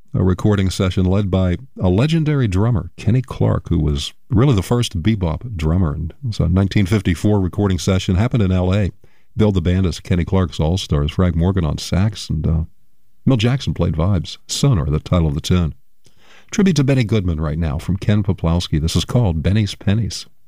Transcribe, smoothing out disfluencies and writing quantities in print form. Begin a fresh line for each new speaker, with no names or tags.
a recording session led by a legendary drummer, Kenny Clarke, who was really the first bebop drummer. And it was a 1954 recording session, happened in L.A. Billed the band as Kenny Clarke's All-Stars, Frank Morgan on sax, and Milt Jackson played vibes. Sonar, the title of the tune. Tribute to Benny Goodman right now from Ken Poplowski. This is called Benny's Pennies.